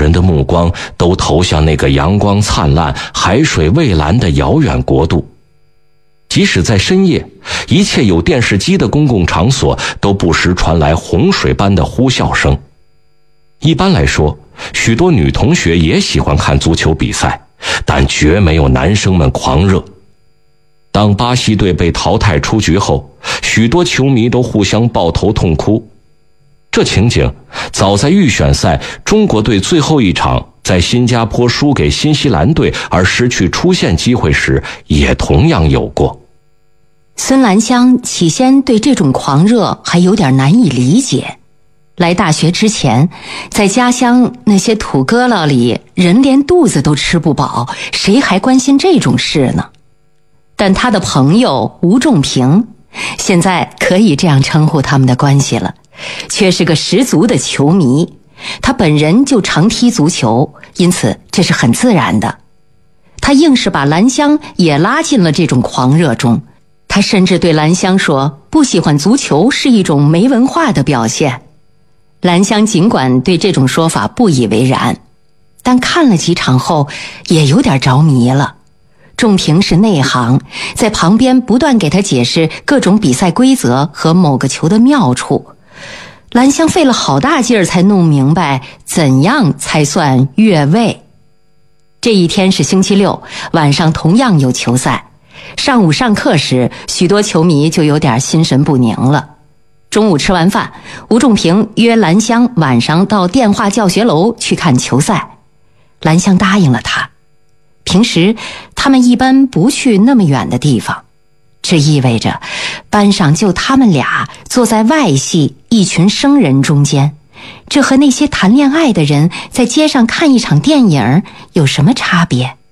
人的目光都投向那个阳光灿烂、海水蔚蓝的遥远国度。即使在深夜，一切有电视机的公共场所都不时传来洪水般的呼啸声。一般来说，许多女同学也喜欢看足球比赛，但绝没有男生们狂热。当巴西队被淘汰出局后，许多球迷都互相抱头痛哭。这情景早在预选赛中国队最后一场在新加坡输给新西兰队而失去出线机会时也同样有过。 孙兰香起先对这种狂热还有点难以理解。来大学之前，在家乡那些土疙瘩里，人连肚子都吃不饱，谁还关心这种事呢？但他的朋友吴仲平，现在可以这样称呼他们的关系了，却是个十足的球迷。他本人就常踢足球，因此这是很自然的。他硬是把兰香也拉进了这种狂热中。他甚至对兰香说，不喜欢足球是一种没文化的表现。兰香尽管对这种说法不以为然，但看了几场后也有点着迷了。仲平是内行，在旁边不断给他解释各种比赛规则和某个球的妙处。兰香费了好大劲儿才弄明白怎样才算越位。这一天是星期六，晚上同样有球赛。上午上课时，许多球迷就有点心神不宁了。中午吃完饭，吴仲平约兰香晚上到电话教学楼去看球赛。兰香答应了他。平时他们一般不去那么远的地方，这意味着班上就他们俩坐在外系一群生人中间，这和那些谈恋爱的人在街上看一场电影有什么差别？